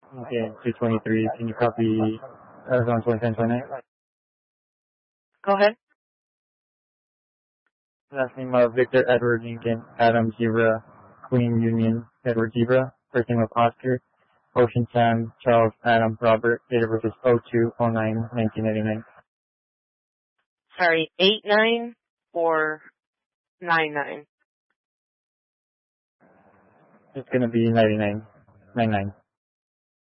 Okay, 223. Can you copy Arizona 2029? Go ahead. Last name of Victor Edward Lincoln, Adam Zebra, Queen Union Edward Zebra, first name of Oscar, Ocean Sam, Charles Adam Robert, date of birth is 02/09/1999. Sorry, 89 or 99? It's gonna be 99. 99.